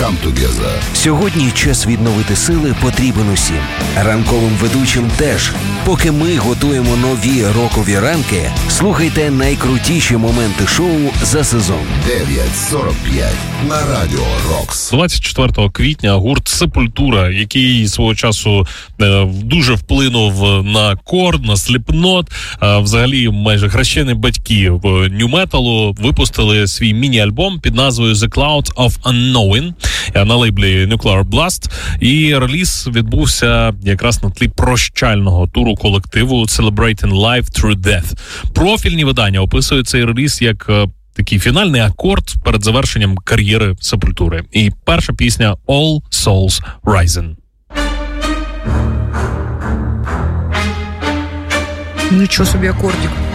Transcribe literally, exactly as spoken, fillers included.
Come Together. Сьогодні час відновити сили потрібен усім. Ранковим ведучим теж. Поки ми готуємо нові рокові ранки, слухайте найкрутіші моменти шоу за сезон. дев'ять сорок п'ять на Радіо Рокс. двадцять четвертого квітня гурт «Сепультура», який свого часу е, дуже вплинув на Корн, на Slipknot, е, взагалі майже хрещені батьки в нью-металу, випустили свій міні-альбом під назвою The Cloud of Unknowing на лейблі Nuclear Blast. І реліз відбувся якраз на тлі прощального туру колективу Celebrating Life Through Death. Профільні видання описують цей реліз як е, такий фінальний акорд перед завершенням кар'єри Сепультури. І перша пісня All Souls Rising. Нічого собі акордик.